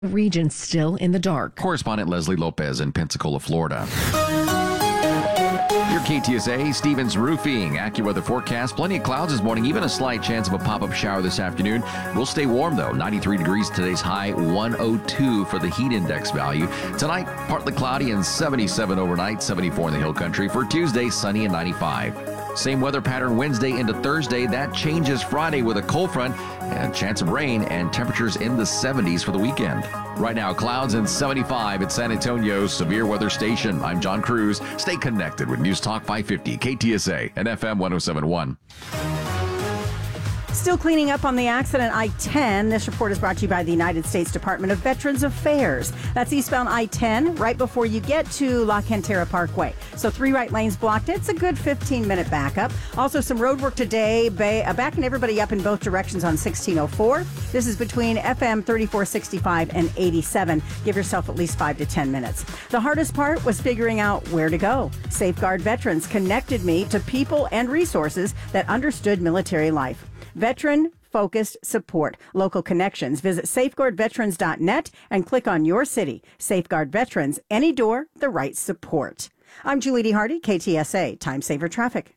Region still in the dark. Correspondent Leslie Lopez in Pensacola, Florida. Your KTSA, Stevens Roofing. AccuWeather forecast. Plenty of clouds this morning, even a slight chance of a pop-up shower this afternoon. We'll stay warm, though. 93 degrees today's high, 102 for the heat index value. Tonight, partly cloudy and 77 overnight, 74 in the hill country. For Tuesday, sunny and 95. Same weather pattern Wednesday into Thursday. That changes Friday with a cold front and chance of rain and temperatures in the 70s for the weekend. Right now, clouds and 75 at San Antonio's severe weather station. I'm John Cruz. Stay connected with News Talk 550, KTSA, and FM 1071. Still cleaning up on the accident I-10. This report is brought to you by the United States Department of Veterans Affairs. That's eastbound I-10 right before you get to La Cantera Parkway. So 3 right lanes blocked. It's a good 15-minute backup. Also some road work today, backing everybody up in both directions on 1604. This is between FM 3465 and 87. Give yourself at least 5 to 10 minutes. The hardest part was figuring out where to go. Safeguard Veterans connected me to people and resources that understood military life. Veteran-focused support. Local connections. Visit safeguardveterans.net and click on your city. Safeguard Veterans. Any door, the right support. I'm Julie D. Hardy, KTSA, Time Saver Traffic.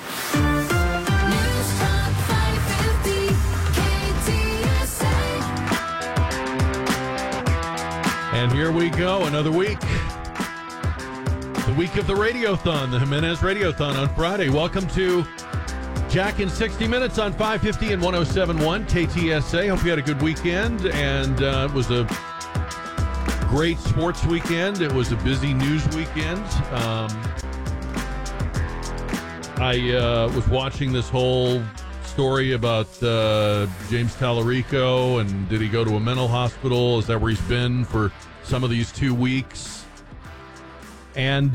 And here we go, another week. The week of the Radiothon, the Jimenez Radiothon on Friday. Welcome to Jack in 60 Minutes on 550 and 1071 KTSA. Hope you had a good weekend, and it was a great sports weekend. It was a busy news weekend. I was watching this whole story about James Tallarico, and did he go to a mental hospital? Is that where he's been for some of these 2 weeks? And,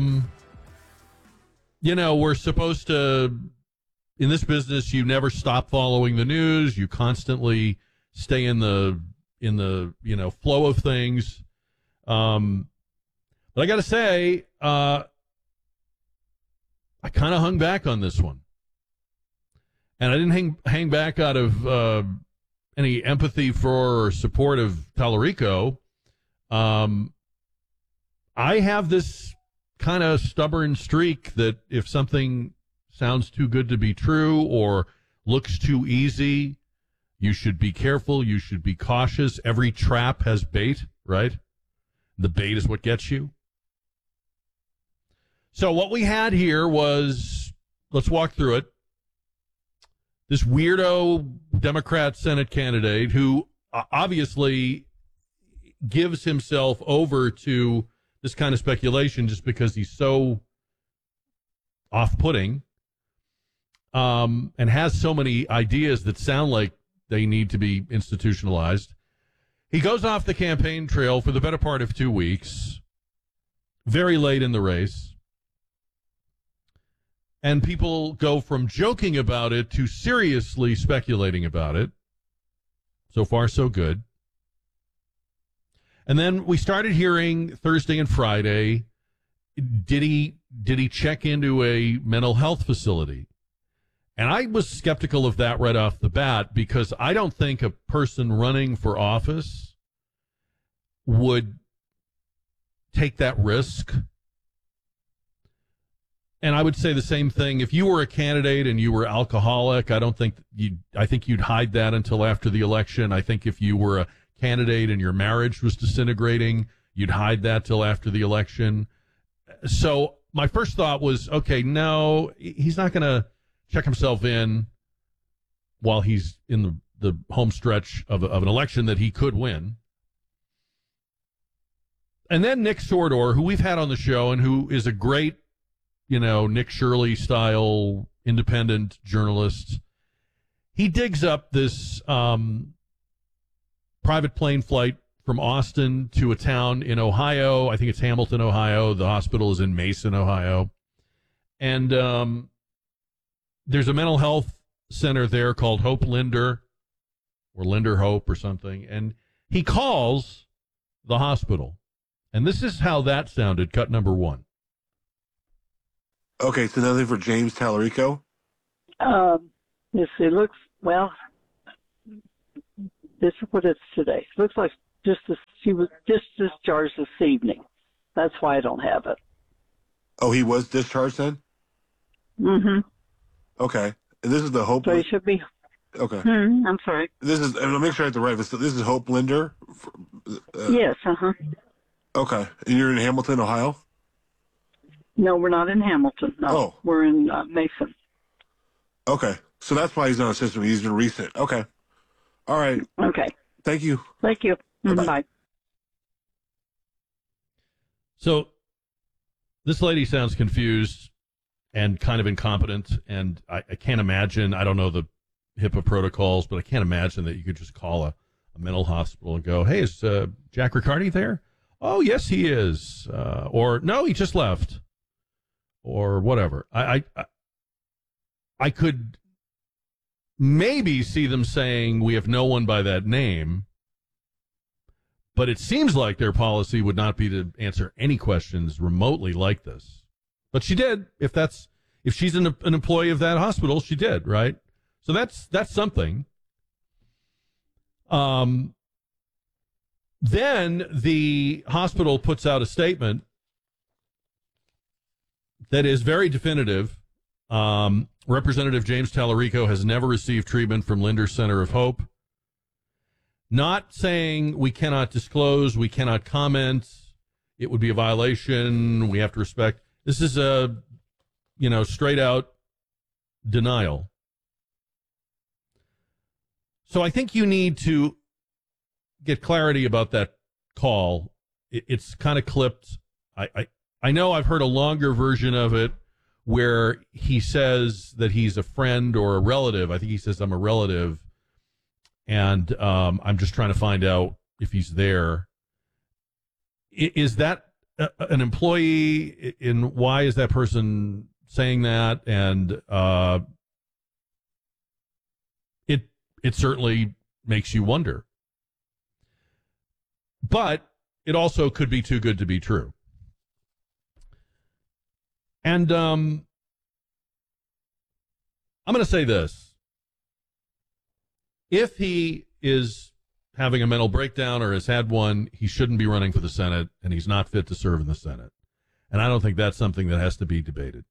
we're supposed to... In this business, you never stop following the news. You constantly stay in the flow of things. But I got to say, I kind of hung back on this one, and I didn't hang back out of any empathy for or support of Tallarico. I have this kind of stubborn streak that if something sounds too good to be true or looks too easy, you should be careful. You should be cautious. Every trap has bait, right? The bait is what gets you. So what we had here was, let's walk through it. This weirdo Democrat Senate candidate who obviously gives himself over to this kind of speculation just because he's so off-putting. And has so many ideas that sound like they need to be institutionalized. He goes off the campaign trail for the better part of 2 weeks, very late in the race. And people go from joking about it to seriously speculating about it. So far, so good. And then we started hearing Thursday and Friday, did he check into a mental health facility? And I was skeptical of that right off the bat because I don't think a person running for office would take that risk. And I would say the same thing. If you were a candidate and you were alcoholic, I think you'd hide that until after the election. I think if you were a candidate and your marriage was disintegrating, you'd hide that till after the election. So my first thought was, okay, no, he's not going to check himself in while he's in the home stretch of an election that he could win. And then Nick Sordor, who we've had on the show and who is a great, Nick Shirley style independent journalist, he digs up this private plane flight from Austin to a town in Ohio. I think it's Hamilton, Ohio. The hospital is in Mason, Ohio. And there's a mental health center there called Hope Linder, or Linder Hope or something. And he calls the hospital. And this is how that sounded, cut number 1. Okay, so nothing for James Tallarico? It looks, well, this is what it's today. It looks like She was just discharged this evening. That's why I don't have it. Oh, he was discharged then? Mm-hmm. Okay. And this is the Hope. So he should be. Okay. I'm sorry. This is. I'll make sure I have the right. This is Hope Linder. Yes. Uh-huh. Okay. And you're in Hamilton, Ohio? No, we're not in Hamilton. No, Oh. We're in Mason. Okay. So that's why he's on the system. He's been recent. Okay. All right. Okay. Thank you. Thank you. Bye-bye. Bye. So this lady sounds confused and kind of incompetent, and I can't imagine, I don't know the HIPAA protocols, but I can't imagine that you could just call a mental hospital and go, hey, is Jack Riccardi there? Oh, yes, he is. Or, no, he just left. Or whatever. I could maybe see them saying we have no one by that name, but it seems like their policy would not be to answer any questions remotely like this. But she did. If she's an employee of that hospital, she did, right? So that's something. Then the hospital puts out a statement that is very definitive. Representative James Tallarico has never received treatment from Linder Center of Hope. Not saying we cannot disclose, we cannot comment, it would be a violation, we have to respect. This is a, straight out denial. So I think you need to get clarity about that call. It's kind of clipped. I know I've heard a longer version of it where he says that he's a friend or a relative. I think he says, I'm a relative, and I'm just trying to find out if he's there. Is that an employee? And why is that person saying that? And it certainly makes you wonder. But it also could be too good to be true. And I'm going to say this. If he is having a mental breakdown or has had one, he shouldn't be running for the Senate, and he's not fit to serve in the Senate. And I don't think that's something that has to be debated.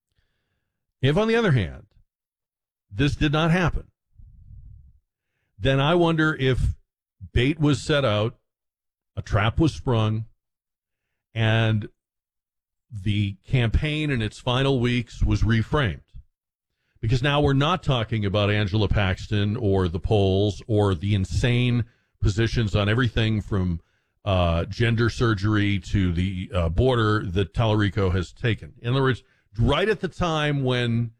If, on the other hand, this did not happen, then I wonder if bait was set out, a trap was sprung, and the campaign in its final weeks was reframed. Because now we're not talking about Angela Paxton or the polls or the insane positions on everything from gender surgery to the border that Tallarico has taken. In other words, right at the time when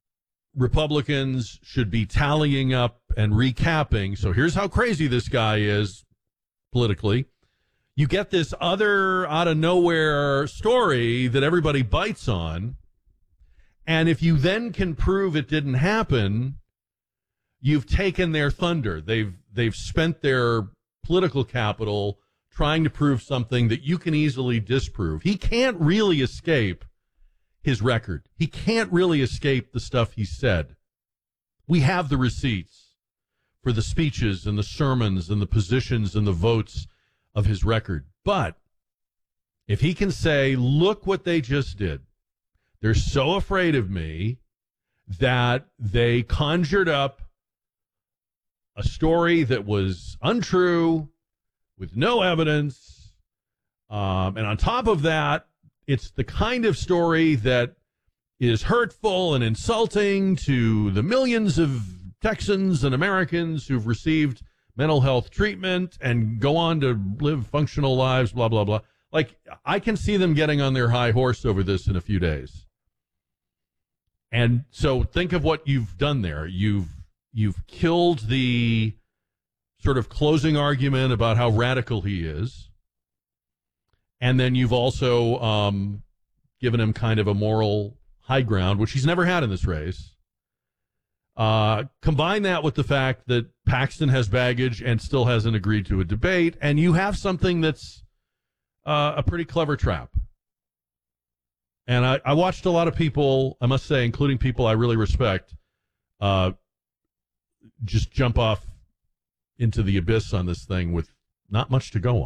Republicans should be tallying up and recapping, so here's how crazy this guy is politically, you get this other out-of-nowhere story that everybody bites on, and if you then can prove it didn't happen, you've taken their thunder. They've spent their political capital trying to prove something that you can easily disprove. He can't really escape his record. He can't really escape the stuff he said. We have the receipts for the speeches and the sermons and the positions and the votes of his record. But if he can say, look what they just did. They're so afraid of me that they conjured up a story that was untrue with no evidence. And on top of that, it's the kind of story that is hurtful and insulting to the millions of Texans and Americans who've received mental health treatment and go on to live functional lives, blah, blah, blah. Like, I can see them getting on their high horse over this in a few days. And so think of what you've done there. You've killed the sort of closing argument about how radical he is. And then you've also given him kind of a moral high ground, which he's never had in this race. Combine that with the fact that Paxton has baggage and still hasn't agreed to a debate, and you have something that's a pretty clever trap. And I watched a lot of people, I must say, including people I really respect, just jump off into the abyss on this thing with not much to go on.